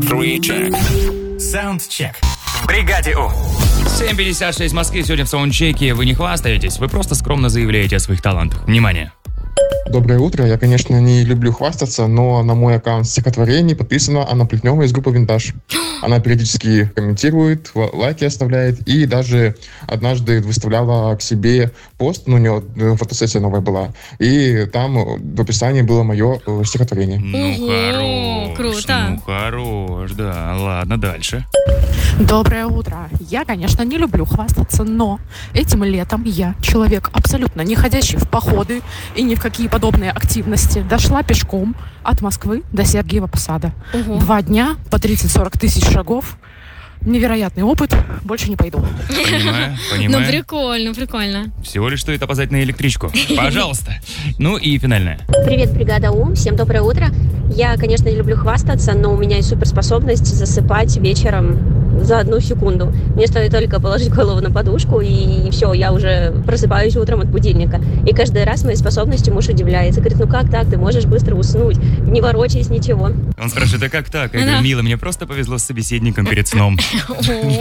3 check. Саундчек. В бригаде У. 7:56 в Москве. Сегодня в саундчеке вы не хвастаетесь, вы просто скромно заявляете о своих талантах. Внимание. Доброе утро. Я, конечно, не люблю хвастаться, но на мой аккаунт стихотворений подписана Анна Плетнева из группы «Винтаж». Она периодически комментирует, лайки оставляет и даже однажды выставляла к себе пост, у нее фотосессия новая была, и там в описании было мое стихотворение. Ну, хорош. круто. Ну, хорош, да. Ладно, дальше. Доброе утро. Я, конечно, не люблю хвастаться, но этим летом я, человек абсолютно не ходящий в походы и ни в какие подобные активности, дошла пешком от Москвы до Сергиева Посада. 2 дня по 30-40 тысяч шагов. Невероятный опыт. Больше не пойду. Понимаю. Ну, прикольно. Всего лишь стоит опоздать на электричку. Пожалуйста. Ну и финальное. Привет, бригада У. Всем доброе утро. Я, конечно, не люблю хвастаться, но у меня есть суперспособность засыпать вечером за 1 секунду. Мне стоит только положить голову на подушку, и все, я уже просыпаюсь утром от будильника. И каждый раз моей способностью муж удивляется. Говорит, ну как так? Ты можешь быстро уснуть, не ворочаясь, ничего. Он спрашивает, а как так? Я говорю, мило, мне просто повезло с собеседником перед сном.